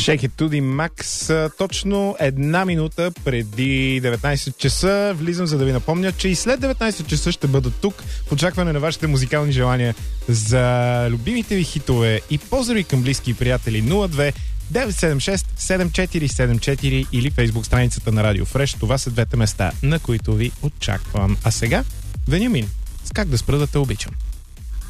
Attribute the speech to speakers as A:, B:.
A: Shake It to the Max. Точно една минута преди 19 часа влизам, за да ви напомня, че и след 19 часа ще бъда тук в очакване на вашите музикални желания за любимите ви хитове и поздрави към близки и приятели. 02 976 7474 или фейсбук страницата на Радио Фреш. Това са двете места, на които ви очаквам. А сега Вениамин с Как да спра да те обичам.